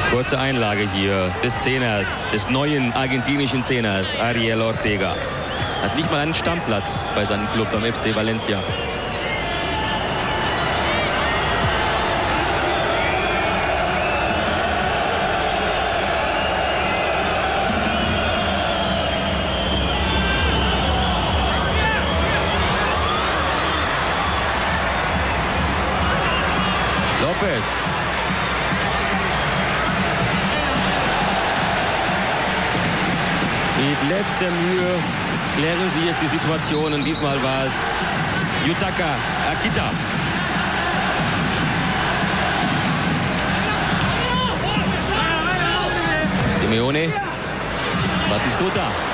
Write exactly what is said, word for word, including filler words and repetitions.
Kurze Einlage hier des Zehners, des neuen argentinischen Zehners, Ariel Ortega. Hat nicht mal einen Stammplatz bei seinem Club beim F C Valencia. Lopez. Mit letzter Mühe klären sie jetzt die Situationen. Diesmal war es Yutaka Akita. Simeone. Batistuta.